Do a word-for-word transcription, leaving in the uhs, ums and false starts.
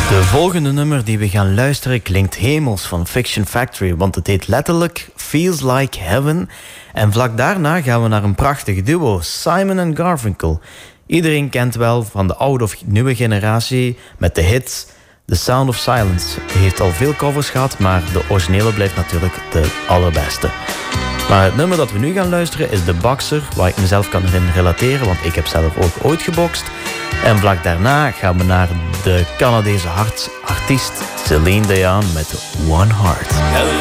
De volgende nummer die we gaan luisteren klinkt hemels van Fiction Factory, want het heet letterlijk Feels Like Heaven. En vlak daarna gaan we naar een prachtig duo, Simon en Garfunkel. Iedereen kent wel van de oude of nieuwe generatie met de hits The Sound of Silence. Die heeft al veel covers gehad, maar de originele blijft natuurlijk de allerbeste. Maar het nummer dat we nu gaan luisteren is The Boxer, waar ik mezelf kan in relateren, want ik heb zelf ook ooit gebokst. En vlak daarna gaan we naar de Canadese artiest Celine Dion met One Heart.